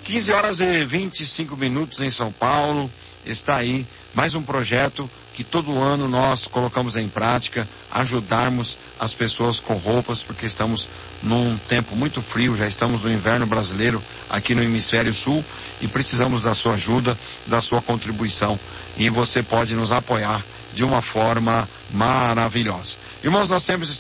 15 horas e 25 minutos em São Paulo. Está aí mais um projeto que todo ano nós colocamos em prática, ajudarmos as pessoas com roupas, porque estamos num tempo muito frio, já estamos no inverno brasileiro aqui no hemisfério sul e precisamos da sua ajuda, da sua contribuição, e você pode nos apoiar de uma forma maravilhosa. Irmãos, nós sempre